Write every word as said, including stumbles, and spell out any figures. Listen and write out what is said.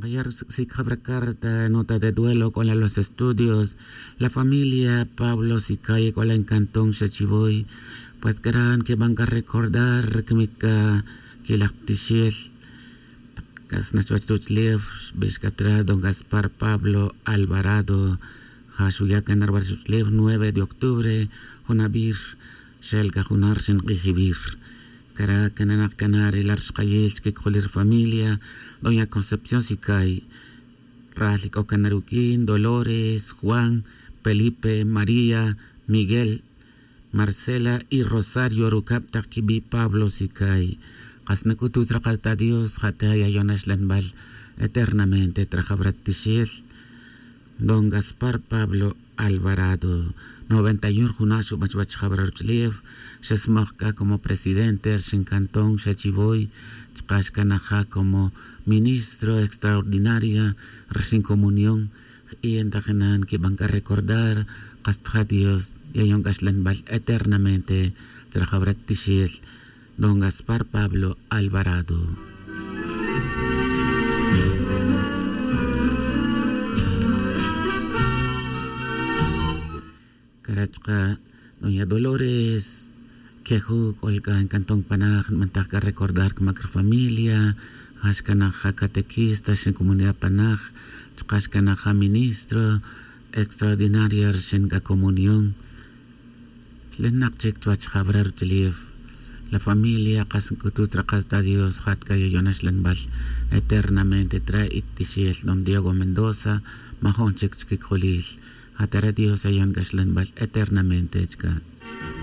Ayer sí carta nota de duelo con los estudios. La familia Pablo Sicaye con la encantón Shachiboy. Pues crean que van a recordar que mi que la actichel. Kas Nachuachtuchlev, Bishkatra, don Gaspar Pablo Alvarado. Hashuyakan Arbarchuchlev, nueve de octubre. Hunabir, Shelga Hunar Sin Gijibir. Cara Cananak Canari, Lars Kayel, que colir familia. Doña Concepción Sicay, Rálico Canaruquín, Dolores, Juan, Felipe, María, Miguel, Marcela y Rosario Rucap Takibi Pablo Sicay. Casnecutu tracasta Dios, Hataya Jonas Lanbal, eternamente Trajabratishiel. Don Gaspar Pablo Alvarado, noventa y uno Junashu Machbach Jabrarchlev, Shesmachka como presidente, Shinkantón, Shachiboy, Chkashkanaja como ministro extraordinaria, Reshin Comunión, y en Tajenan que van a recordar, Castja Dios, y Ayon Gashlenbal eternamente, Trajabratishiel, Don Gaspar Pablo Alvarado. Carachka, Doña Dolores, Keju, Olga, en Cantón Panaj, Mantaja recordar que macro familia, Hashkanaja catequista, en comunidad Panaj, Chkashkanaja ministro, extraordinaria, Shenga comunión, Lenakchek Tuach Jabrar Tlief, la familia, Kasankutu Tracasta Dios, Hatka y Jonas Lenbal, eternamente trae Itishiel, Don Diego Mendoza, Mahon Chekchkik Jolil. Atara Dios ayon gaslanbal eternamente.